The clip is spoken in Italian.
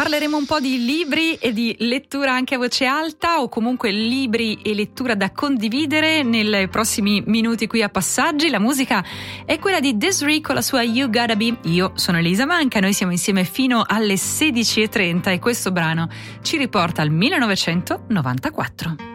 Parleremo un po' di libri e di lettura anche a voce alta, o comunque libri e lettura da condividere nei prossimi minuti qui a Passaggi. La musica è quella di Des'ree con la sua You Gotta Be. Io sono Elisa Manca, noi siamo insieme fino alle 16:30 e questo brano ci riporta al 1994.